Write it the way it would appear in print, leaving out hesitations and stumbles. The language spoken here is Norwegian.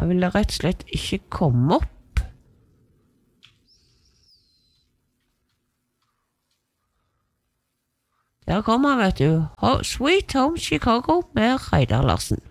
Han ville rett og slett ikke komme opp. Der kommer han, vet du. Sweet Home Chicago med Reidar Larsen.